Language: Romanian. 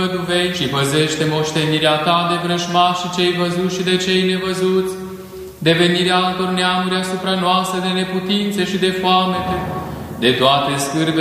Duvei și păzește moștenirea ta de vrăjmași și cei văzuți și de cei nevăzuți, de venirea altor neamuri asupra noastră, de neputințe și de foamete, de toate scârbele